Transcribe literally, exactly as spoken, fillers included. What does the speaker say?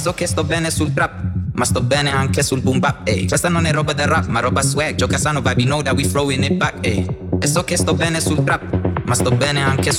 so che sto bene sul trap, ma sto bene anche sul boom bap, ehi. Questa non è roba da rap, ma roba swag. Gioca sano vibe, you know that we throwing it back, ehi. E so che sto bene sul trap, ma sto bene anche